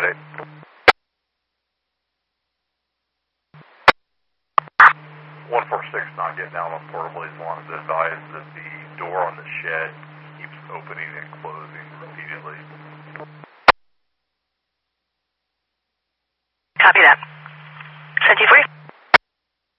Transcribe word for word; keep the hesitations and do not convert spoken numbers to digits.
eight. one four six not getting out on portable. He's wanted to advise that the door on the shed keeps opening and closing repeatedly. Copy that. ten two four.